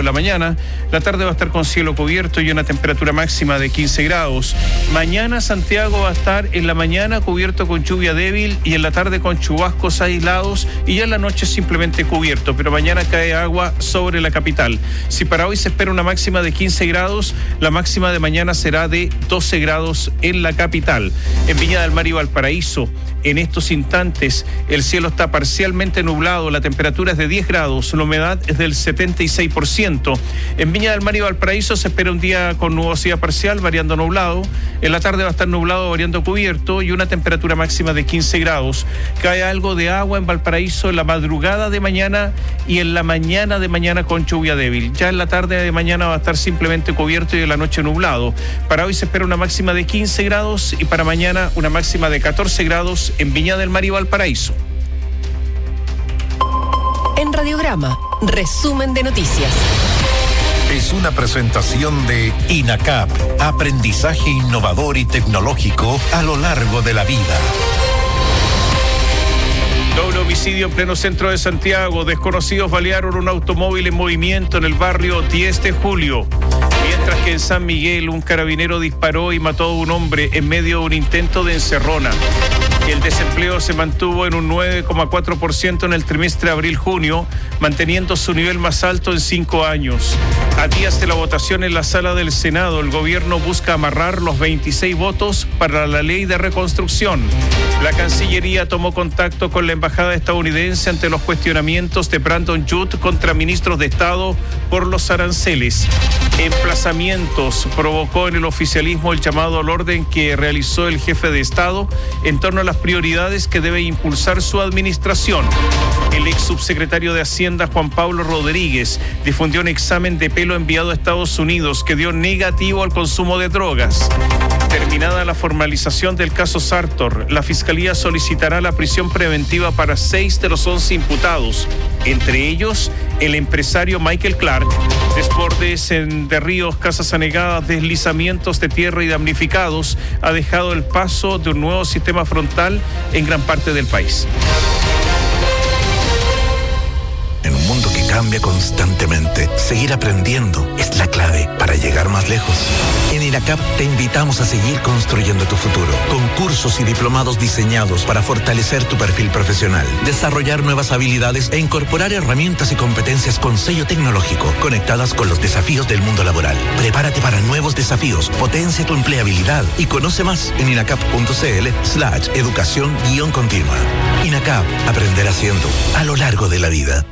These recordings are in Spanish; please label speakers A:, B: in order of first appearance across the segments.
A: en la mañana. La tarde va a estar con cielo cubierto y una temperatura máxima de 15 grados. Mañana Santiago va a estar en la mañana cubierto con lluvia débil y en la tarde con chubascos aislados y ya en la noche simplemente cubierto, pero mañana cae agua sobre la capital. Si para hoy se espera una máxima de 15 grados, la máxima de mañana será de 12 grados en la capital. En Viña del Mar y Valparaíso, en estos instantes, el cielo está parcialmente nublado, la temperatura es de 10 grados, la humedad es del 76%. En Viña del Mar y Valparaíso se espera un día con nubosidad parcial, variando nublado. En la tarde va a estar nublado, variando cubierto y una temperatura máxima de 15 grados. Cae algo de agua en Valparaíso en la madrugada de mañana y en la mañana de mañana con lluvia débil. Ya en la tarde de mañana va a estar simplemente cubierto y en la noche nublado. Para hoy se espera una máxima de 15 grados y para mañana una máxima de 14 grados en Viña del Mar y Valparaíso.
B: En Radiograma, resumen de noticias.
C: Es una presentación de INACAP, aprendizaje innovador y tecnológico a lo largo de la vida.
A: Doble homicidio en pleno centro de Santiago. Desconocidos balearon un automóvil en movimiento en el barrio 10 de Julio. Mientras que en San Miguel un carabinero disparó y mató a un hombre en medio de un intento de encerrona. El desempleo se mantuvo en un 9,4% en el trimestre abril-junio, manteniendo su nivel más alto en 5 años. A días de la votación en la sala del Senado, el gobierno busca amarrar los 26 votos para la ley de reconstrucción. La Cancillería tomó contacto con la embajada estadounidense ante los cuestionamientos de Brandon Judd contra ministros de Estado por los aranceles. Emplazamientos provocó en el oficialismo el llamado al orden que realizó el jefe de Estado en torno a las prioridades que debe impulsar su administración. El ex subsecretario de Hacienda, Juan Pablo Rodríguez, difundió un examen de pelo enviado a Estados Unidos que dio negativo al consumo de drogas. Terminada la formalización del caso Sartor, la Fiscalía solicitará la prisión preventiva para 6 de los 11 imputados, entre ellos el empresario Michael Clark. Desbordes de ríos, casas anegadas, deslizamientos de tierra y damnificados ha dejado el paso de un nuevo sistema frontal en gran parte del país.
C: En un mundo que cambia constantemente, seguir aprendiendo es la clave para llegar más lejos. En INACAP te invitamos a seguir construyendo tu futuro, con cursos y diplomados diseñados para fortalecer tu perfil profesional, desarrollar nuevas habilidades e incorporar herramientas y competencias con sello tecnológico, conectadas con los desafíos del mundo laboral. Prepárate para nuevos desafíos, potencia tu empleabilidad y conoce más en inacap.cl/educación-continua. INACAP, aprender haciendo a lo largo de la vida.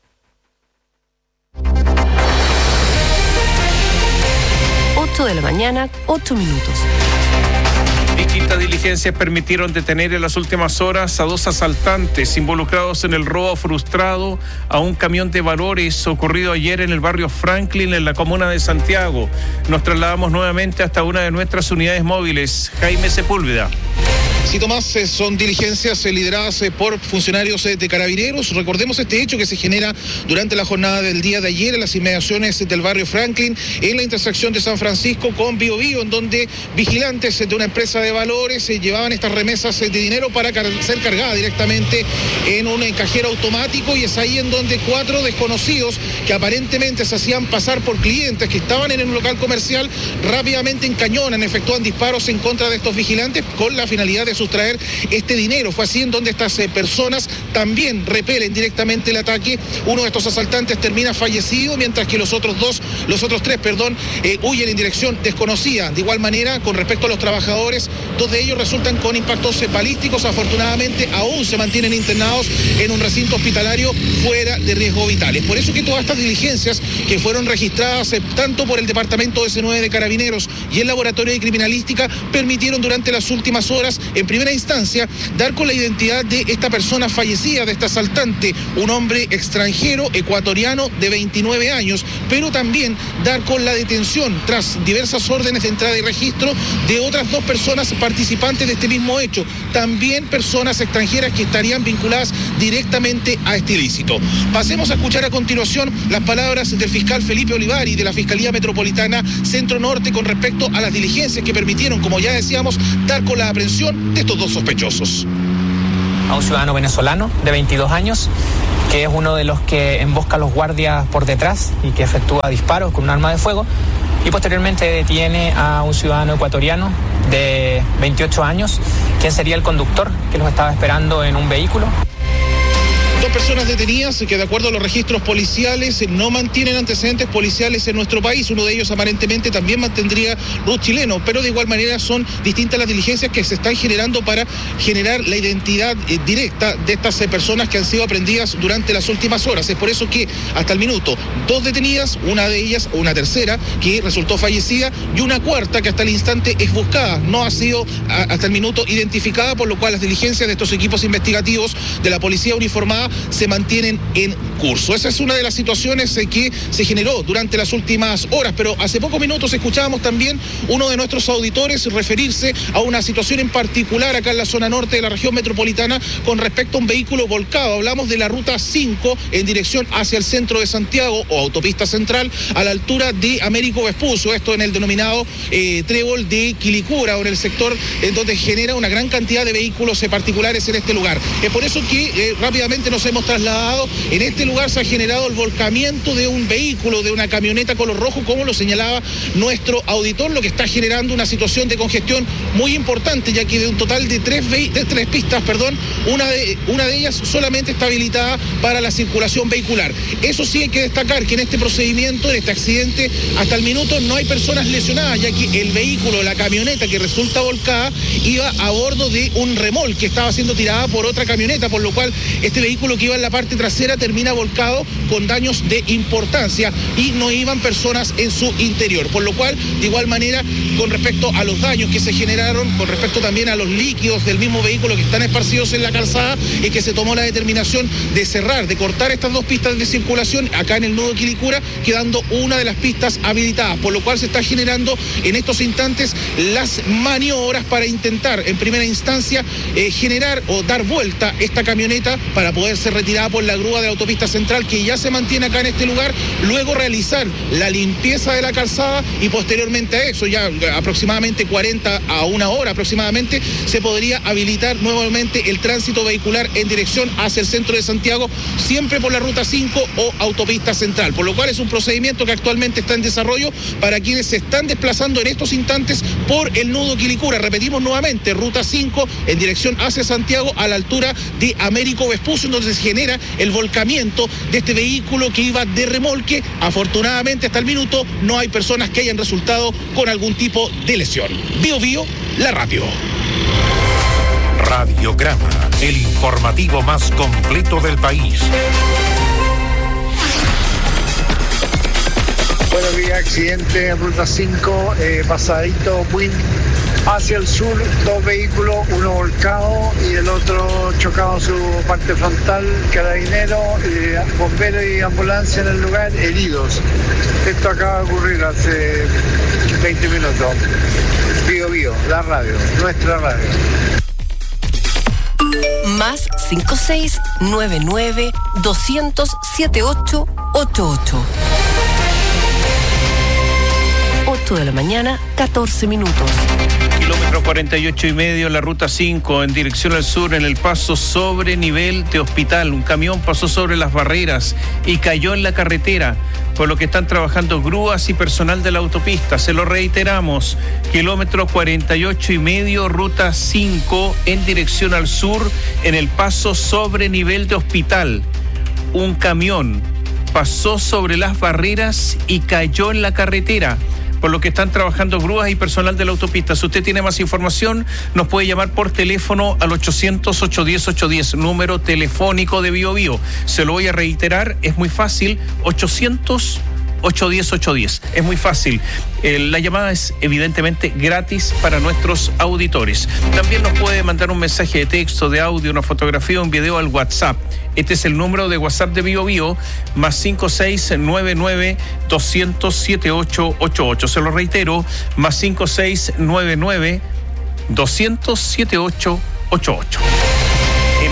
B: 8 de la mañana, 8 minutos.
A: Distintas diligencias permitieron detener en las últimas horas a 2 asaltantes involucrados en el robo frustrado a un camión de valores ocurrido ayer en el barrio Franklin, en la comuna de Santiago. Nos trasladamos nuevamente hasta una de nuestras unidades móviles. Jaime Sepúlveda.
D: Sí, Tomás, son diligencias lideradas por funcionarios de Carabineros. Recordemos este hecho que se genera durante la jornada del día de ayer en las inmediaciones del barrio Franklin, en la intersección de San Francisco con Bío Bío, en donde vigilantes de una empresa de valores llevaban estas remesas de dinero para ser cargadas directamente en un cajero automático, y es ahí en donde 4 desconocidos que aparentemente se hacían pasar por clientes que estaban en un local comercial rápidamente encañonan, efectúan disparos en contra de estos vigilantes con la finalidad de sustraer este dinero. Fue así en donde estas personas también repelen directamente el ataque. Uno de estos asaltantes termina fallecido, mientras que los otros tres, huyen en dirección desconocida. De igual manera, con respecto a los trabajadores, 2 de ellos resultan con impactos balísticos. Afortunadamente, aún se mantienen internados en un recinto hospitalario fuera de riesgo vital. Es por eso que todas estas diligencias que fueron registradas tanto por el Departamento S9 de Carabineros y el Laboratorio de Criminalística permitieron durante las últimas horas, en primera instancia, dar con la identidad de esta persona fallecida, de este asaltante, un hombre extranjero ecuatoriano de 29 años, pero también dar con la detención, tras diversas órdenes de entrada y registro, de otras 2 personas participantes de este mismo hecho, también personas extranjeras que estarían vinculadas directamente a este ilícito. Pasemos a escuchar a continuación las palabras del fiscal Felipe Olivari de la Fiscalía Metropolitana Centro Norte con respecto a las diligencias que permitieron, como ya decíamos, dar con la aprehensión de estos 2 sospechosos.
E: A un ciudadano venezolano de 22 años que es uno de los que embosca a los guardias por detrás y que efectúa disparos con un arma de fuego. Y posteriormente detiene a un ciudadano ecuatoriano de 28 años, quien sería el conductor que los estaba esperando en un vehículo.
D: Dos personas detenidas que, de acuerdo a los registros policiales, no mantienen antecedentes policiales en nuestro país. Uno de ellos aparentemente también mantendría root chileno, pero de igual manera son distintas las diligencias que se están generando para generar la identidad directa de estas personas que han sido aprehendidas durante las últimas horas. Es por eso que hasta el minuto, dos detenidas, una de ellas, una tercera que resultó fallecida y una cuarta que hasta el instante es buscada. No ha sido hasta el minuto identificada, por lo cual las diligencias de estos equipos investigativos de la policía uniformada se mantienen en curso. Esa es una de las situaciones que se generó durante las últimas horas, pero hace pocos minutos escuchábamos también uno de nuestros auditores referirse a una situación en particular acá en la zona norte de la región metropolitana con respecto a un vehículo volcado. Hablamos de la ruta 5 en dirección hacia el centro de Santiago o autopista central a la altura de Américo Vespucio, esto en el denominado trébol de Quilicura, o en el sector en donde genera una gran cantidad de vehículos particulares en este lugar. Es por eso que rápidamente nos hemos trasladado. En este lugar se ha generado el volcamiento de un vehículo, de una camioneta color rojo, como lo señalaba nuestro auditor, lo que está generando una situación de congestión muy importante, ya que de un total de tres pistas, una de ellas solamente está habilitada para la circulación vehicular. Eso sí, hay que destacar que en este procedimiento, en este accidente, hasta el minuto no hay personas lesionadas, ya que el vehículo, la camioneta que resulta volcada, iba a bordo de un remolque que estaba siendo tirada por otra camioneta, por lo cual este vehículo que iba en la parte trasera termina volcado con daños de importancia y no iban personas en su interior, por lo cual, de igual manera, con respecto a los daños que se generaron, con respecto también a los líquidos del mismo vehículo que están esparcidos en la calzada, es que se tomó la determinación de cerrar, de cortar estas dos pistas de circulación acá en el nudo Quilicura, quedando una de las pistas habilitadas, por lo cual se está generando en estos instantes las maniobras para intentar en primera instancia generar o dar vuelta esta camioneta para poder ser retirada por la grúa de la autopista central, que ya se mantiene acá en este lugar, luego realizar la limpieza de la calzada y posteriormente a eso, ya aproximadamente 40 a una hora aproximadamente, se podría habilitar nuevamente el tránsito vehicular en dirección hacia el centro de Santiago, siempre por la ruta 5 o autopista central, por lo cual es un procedimiento que actualmente está en desarrollo para quienes se están desplazando en estos instantes por el nudo Quilicura. Repetimos nuevamente, ruta 5 en dirección hacia Santiago a la altura de Américo Vespucio, donde se genera el volcamiento de este vehículo que iba de remolque. Afortunadamente hasta el minuto no hay personas que hayan resultado con algún tipo de lesión. Bio Bio, la radio.
F: Radiograma, el informativo más completo del país.
G: Buenos días, accidente en ruta 5, pasadito Buin hacia el sur, dos vehículos, uno volcado y el otro chocado su parte frontal, carabineros, bomberos y ambulancia en el lugar, heridos. Esto acaba de ocurrir hace 20 minutos. Bio Bio, la radio, nuestra radio.
B: Más 5699-200-7888. 8 de la mañana, 14 minutos.
A: Kilómetro 48,5 en la ruta 5 en dirección al sur, en el paso sobre nivel de Hospital. Un camión pasó sobre las barreras y cayó en la carretera, por lo que están trabajando grúas y personal de la autopista. Se lo reiteramos, kilómetro 48,5, ruta 5 en dirección al sur, en el paso sobre nivel de Hospital. Un camión pasó sobre las barreras y cayó en la carretera, por lo que están trabajando grúas y personal de la autopista. Si usted tiene más información, nos puede llamar por teléfono al 800-810-810, número telefónico de Bio Bio. Se lo voy a reiterar, es muy fácil, 800-810-810. Es muy fácil. La llamada es evidentemente gratis para nuestros auditores. También nos puede mandar un mensaje de texto, de audio, una fotografía, un video al WhatsApp. Este es el número de WhatsApp de Bio Bio, más 5699-200-7888. Se lo reitero, más 5699-200-7888. En plena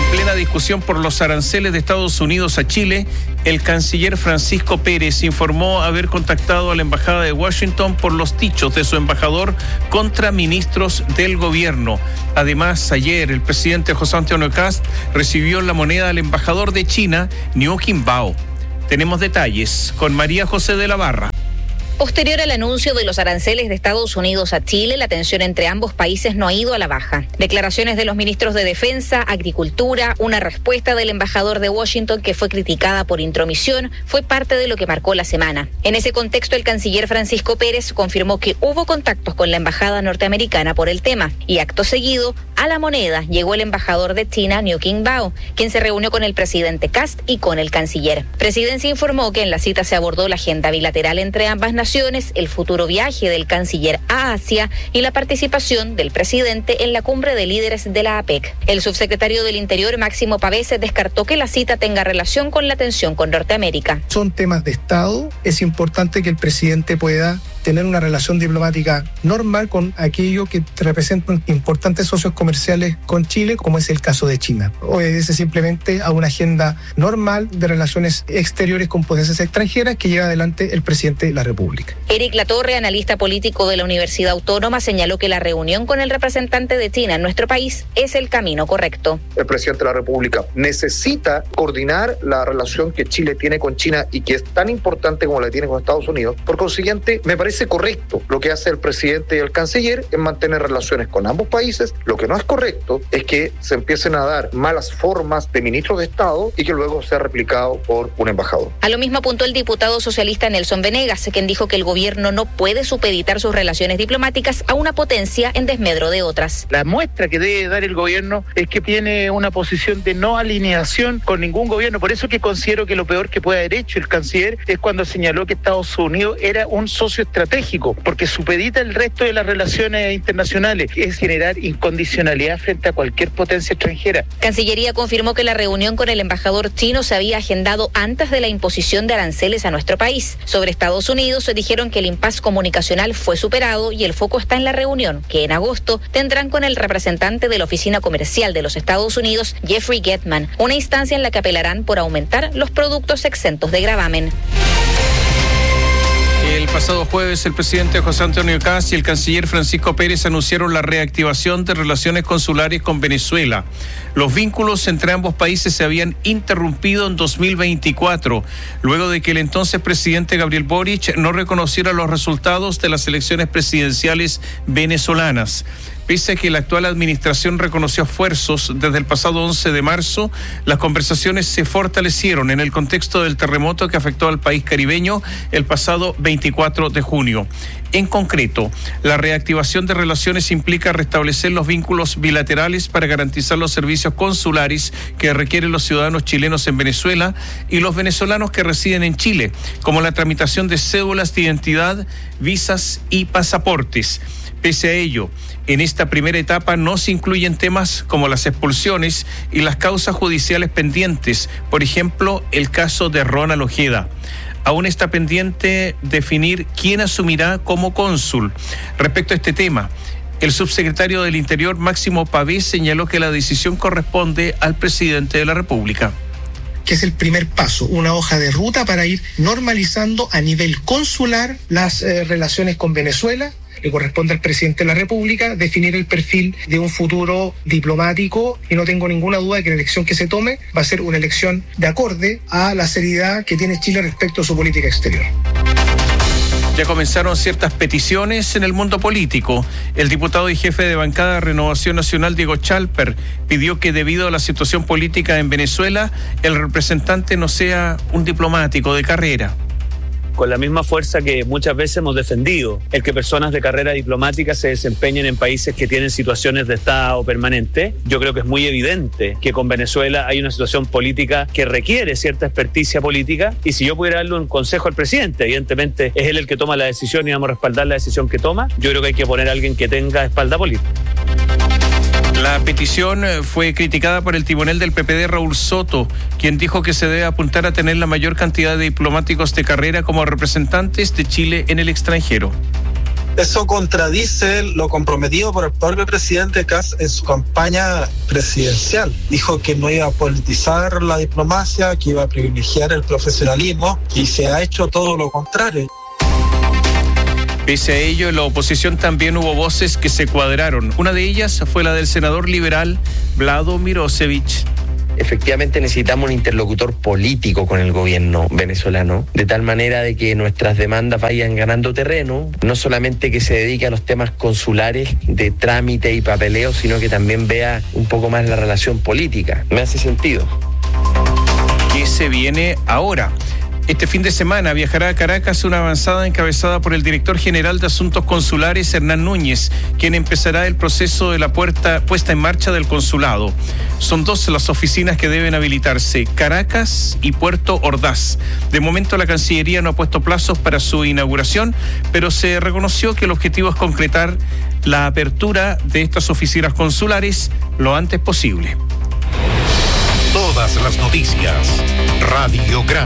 A: discusión por los aranceles de Estados Unidos a Chile, el canciller Francisco Pérez informó haber contactado a la Embajada de Washington por los dichos de su embajador contra ministros del gobierno. Además, ayer el presidente José Antonio Kast recibió en la moneda al embajador de China, Niu Qinbao. Tenemos detalles con María José de la Barra.
H: Posterior al anuncio de los aranceles de Estados Unidos a Chile, la tensión entre ambos países no ha ido a la baja. Declaraciones de los ministros de Defensa, Agricultura, una respuesta del embajador de Washington que fue criticada por intromisión, fue parte de lo que marcó la semana. En ese contexto, el canciller Francisco Pérez confirmó que hubo contactos con la embajada norteamericana por el tema y acto seguido, a la moneda llegó el embajador de China, Niu Qinbao, quien se reunió con el presidente Kast y con el canciller. Presidencia informó que en la cita se abordó la agenda bilateral entre ambas naciones, el futuro viaje del canciller a Asia y la participación del presidente en la cumbre de líderes de la APEC. El subsecretario del Interior, Máximo Pavés, descartó que la cita tenga relación con la tensión con Norteamérica.
I: Son temas de Estado. Es importante que el presidente pueda tener una relación diplomática normal con aquello que representan importantes socios comerciales con Chile, como es el caso de China. Obedece simplemente a una agenda normal de relaciones exteriores con potencias extranjeras que lleva adelante el presidente de la República.
H: Eric Latorre, analista político de la Universidad Autónoma, señaló que la reunión con el representante de China en nuestro país es el camino correcto.
J: El presidente de la República necesita coordinar la relación que Chile tiene con China y que es tan importante como la tiene con Estados Unidos. Por consiguiente, me parece correcto lo que hace el presidente y el canciller en mantener relaciones con ambos países. Lo que no es correcto es que se empiecen a dar malas formas de ministros de Estado y que luego sea replicado por un embajador.
H: A lo mismo apuntó el diputado socialista Nelson Venegas, quien dijo que el gobierno no puede supeditar sus relaciones diplomáticas a una potencia en desmedro de otras.
K: La muestra que debe dar el gobierno es que tiene una posición de no alineación con ningún gobierno. Por eso que considero que lo peor que puede haber hecho el canciller es cuando señaló que Estados Unidos era un socio estratégico, porque supedita el resto de las relaciones internacionales, es generar incondicionalidad frente a cualquier potencia extranjera.
H: Cancillería confirmó que la reunión con el embajador chino se había agendado antes de la imposición de aranceles a nuestro país. Sobre Estados Unidos se dijeron que el impasse comunicacional fue superado y el foco está en la reunión que en agosto tendrán con el representante de la Oficina Comercial de los Estados Unidos, Jeffrey Gettman, una instancia en la que apelarán por aumentar los productos exentos de gravamen.
A: El pasado jueves, el presidente José Antonio Kast y el canciller Francisco Pérez anunciaron la reactivación de relaciones consulares con Venezuela. Los vínculos entre ambos países se habían interrumpido en 2024, luego de que el entonces presidente Gabriel Boric no reconociera los resultados de las elecciones presidenciales venezolanas. Pese a que la actual administración reconoció esfuerzos desde el pasado 11 de marzo, las conversaciones se fortalecieron en el contexto del terremoto que afectó al país caribeño el pasado 24 de junio. En concreto, la reactivación de relaciones implica restablecer los vínculos bilaterales para garantizar los servicios consulares que requieren los ciudadanos chilenos en Venezuela y los venezolanos que residen en Chile, como la tramitación de cédulas de identidad, visas y pasaportes. Pese a ello, en esta primera etapa no se incluyen temas como las expulsiones y las causas judiciales pendientes, por ejemplo, el caso de Ronald Ojeda. Aún está pendiente definir quién asumirá como cónsul. Respecto a este tema, el subsecretario del Interior, Máximo Pavés, señaló que la decisión corresponde al presidente de la República.
I: Que es el primer paso, una hoja de ruta para ir normalizando a nivel consular las relaciones con Venezuela. Le corresponde al presidente de la República definir el perfil de un futuro diplomático y no tengo ninguna duda de que la elección que se tome va a ser una elección de acorde a la seriedad que tiene Chile respecto a su política exterior.
A: Ya comenzaron ciertas peticiones en el mundo político. El diputado y jefe de bancada de Renovación Nacional, Diego Chalper, pidió que debido a la situación política en Venezuela, el representante no sea un diplomático de carrera.
L: Con la misma fuerza que muchas veces hemos defendido, el que personas de carrera diplomática se desempeñen en países que tienen situaciones de estado permanente. Yo creo que es muy evidente que con Venezuela hay una situación política que requiere cierta experticia política, y si yo pudiera darle un consejo al presidente, evidentemente es él el que toma la decisión y vamos a respaldar la decisión que toma. Yo creo que hay que poner a alguien que tenga espalda política.
A: La petición fue criticada por el timonel del PPD, Raúl Soto, quien dijo que se debe apuntar a tener la mayor cantidad de diplomáticos de carrera como representantes de Chile en el extranjero.
M: Eso contradice lo comprometido por el propio presidente Kast en su campaña presidencial. Dijo que no iba a politizar la diplomacia, que iba a privilegiar el profesionalismo, y se ha hecho todo lo contrario.
A: Pese a ello, en la oposición también hubo voces que se cuadraron. Una de ellas fue la del senador liberal Vlado Mirosevic.
N: Efectivamente necesitamos un interlocutor político con el gobierno venezolano, de tal manera de que nuestras demandas vayan ganando terreno, no solamente que se dedique a los temas consulares de trámite y papeleo, sino que también vea un poco más la relación política. ¿Me hace sentido?
A: ¿Qué se viene ahora? Este fin de semana viajará a Caracas una avanzada encabezada por el director general de Asuntos Consulares, Hernán Núñez, quien empezará el proceso de la puesta en marcha del consulado. Son 2 las oficinas que deben habilitarse, Caracas y Puerto Ordaz. De momento la Cancillería no ha puesto plazos para su inauguración, pero se reconoció que el objetivo es concretar la apertura de estas oficinas consulares lo antes posible.
F: Todas las noticias, Radio Grande.